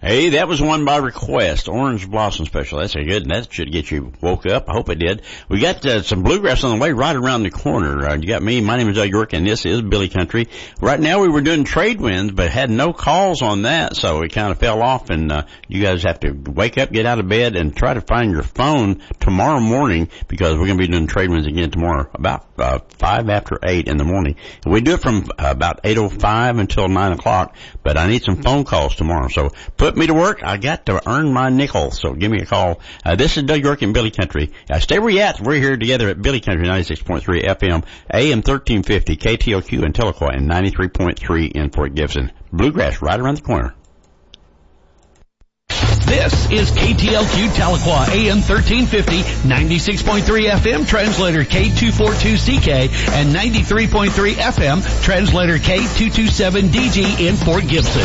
Hey, that was one by request. Orange Blossom Special. That's a good, that should get you woke up. I hope it did. We got some bluegrass on the way right around the corner. You got me. My name is Doug York, and this is Billy Country. Right now we were doing trade winds, but had no calls on that, so it kind of fell off, and you guys have to wake up, get out of bed, and try to find your phone tomorrow morning, because we're going to be doing trade winds again tomorrow about 5 after 8 in the morning. We do it from about 8:05 until 9 o'clock, but I need some phone calls tomorrow, so put me to work. I got to earn my nickel, so give me a call. This is Doug York in Billy Country. Stay where you at. We're here together at Billy Country 96.3 FM, AM 1350, KTOQ in Tahlequah, and 93.3 in Fort Gibson. Bluegrass right around the corner. This is KTLQ Tahlequah, AM 1350, 96.3 FM, translator K242CK, and 93.3 FM, translator K227DG in Fort Gibson.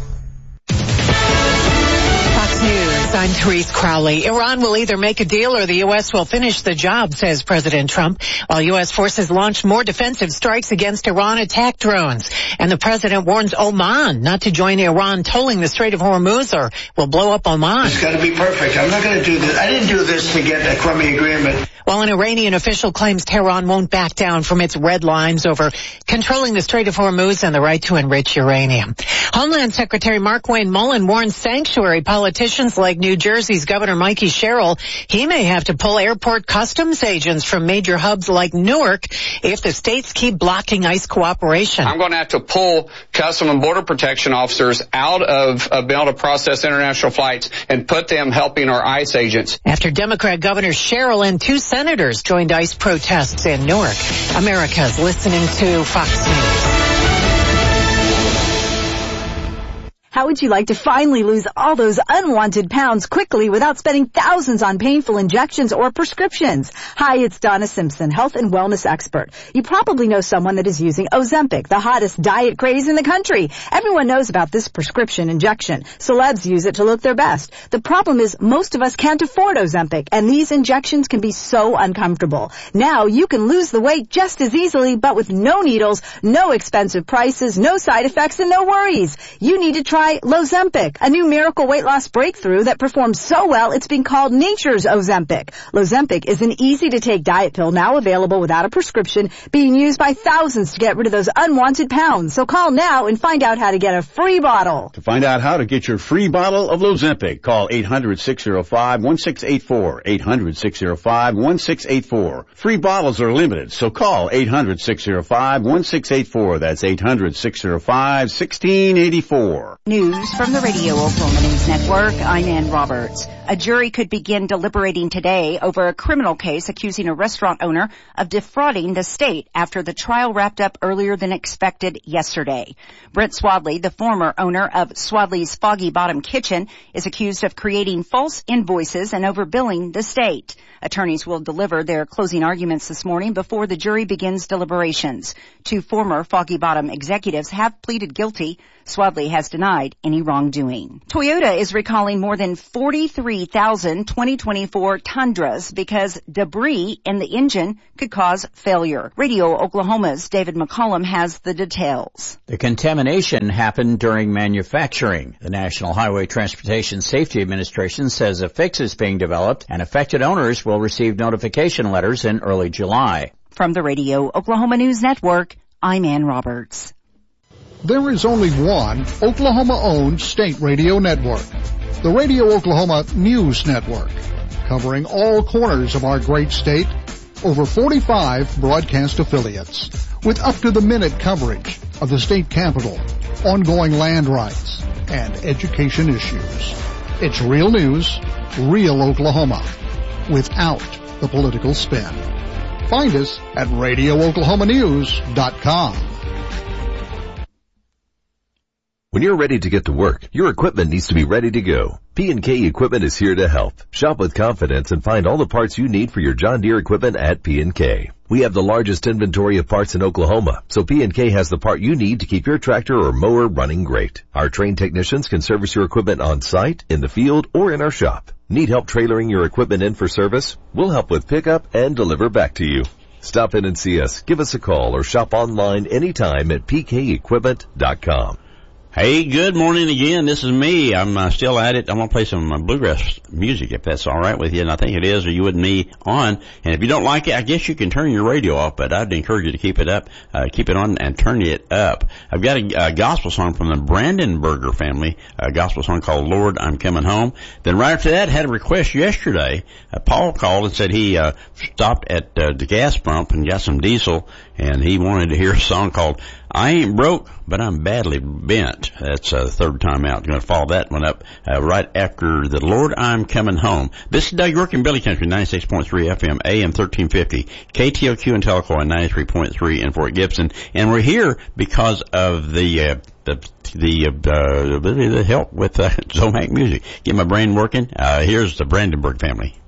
News. I'm Therese Crowley. Iran will either make a deal or the U.S. will finish the job, says President Trump, while U.S. forces launch more defensive strikes against Iran attack drones. And the president warns Oman not to join Iran tolling the Strait of Hormuz or will blow up Oman. It's got to be perfect. I'm not going to do this. I didn't do this to get a crummy agreement. While an Iranian official claims Tehran won't back down from its red lines over controlling the Strait of Hormuz and the right to enrich uranium. Homeland Secretary Markwayne Mullin warns sanctuary politicians like New Jersey's Governor Mikey Sherrill he may have to pull airport customs agents from major hubs like Newark if the states keep blocking ICE cooperation. I'm going to have to pull Customs and Border Protection officers out of being able to process international flights and put them helping our ICE agents. After Democrat Governor Sherrill and 2 senators joined ICE protests in Newark. America's listening to Fox News. How would you like to finally lose all those unwanted pounds quickly without spending thousands on painful injections or prescriptions? Hi, it's Donna Simpson, health and wellness expert. You probably know someone that is using Ozempic, the hottest diet craze in the country. Everyone knows about this prescription injection. Celebs use it to look their best. The problem is most of us can't afford Ozempic, and these injections can be so uncomfortable. Now you can lose the weight just as easily, but with no needles, no expensive prices, no side effects, and no worries. You need to try Lozempic, a new miracle weight loss breakthrough that performs so well it's been called nature's Ozempic. Lozempic is an easy-to-take diet pill now available without a prescription, being used by thousands to get rid of those unwanted pounds. So call now and find out how to get a free bottle. To find out how to get your free bottle of Lozempic, call 800-605-1684, 800-605-1684. Free bottles are limited, so call 800-605-1684. That's 800-605-1684. News from the Radio Oklahoma News Network. I'm Ann Roberts. A jury could begin deliberating today over a criminal case accusing a restaurant owner of defrauding the state after the trial wrapped up earlier than expected yesterday. Brent Swadley, the former owner of Swadley's Foggy Bottom Kitchen, is accused of creating false invoices and overbilling the state. Attorneys will deliver their closing arguments this morning before the jury begins deliberations. 2 former Foggy Bottom executives have pleaded guilty. Swadley has denied any wrongdoing. Toyota is recalling more than 43,000 2024 Tundras because debris in the engine could cause failure. Radio Oklahoma's David McCollum has the details. The contamination happened during manufacturing. The National Highway Transportation Safety Administration says a fix is being developed and affected owners will receive notification letters in early July. From the Radio Oklahoma News Network, I'm Ann Roberts. There is only one Oklahoma-owned state radio network, the Radio Oklahoma News Network, covering all corners of our great state, over 45 broadcast affiliates, with up-to-the-minute coverage of the state capitol, ongoing land rights, and education issues. It's real news, real Oklahoma, without the political spin. Find us at RadioOklahomaNews.com. When you're ready to get to work, your equipment needs to be ready to go. P&K Equipment is here to help. Shop with confidence and find all the parts you need for your John Deere equipment at P&K. We have the largest inventory of parts in Oklahoma, so P&K has the part you need to keep your tractor or mower running great. Our trained technicians can service your equipment on site, in the field, or in our shop. Need help trailering your equipment in for service? We'll help with pickup and deliver back to you. Stop in and see us, give us a call, or shop online anytime at pkequipment.com. Hey, good morning again. This is me. I'm still at it. I want to play some bluegrass music if that's all right with you, and I think it is, or you and me on. And if you don't like it, I guess you can turn your radio off, but I'd encourage you to keep it up, keep it on and turn it up. I've got a gospel song from the Brandenburger family, a gospel song called Lord, I'm Coming Home. Then right after that, had a request yesterday. Paul called and said he stopped at the gas pump and got some diesel, and he wanted to hear a song called I Ain't Broke, but I'm Badly Bent. That's the third time out. Going to follow that one up right after the Lord, I'm Coming Home. This is Doug York in Billy Country, 96.3 FM, AM 1350, KTLQ in Tahlequah, and 93.3 in Fort Gibson. And we're here because of the help with Zomac Music. Get my brain working. Here's the Brandenburg family.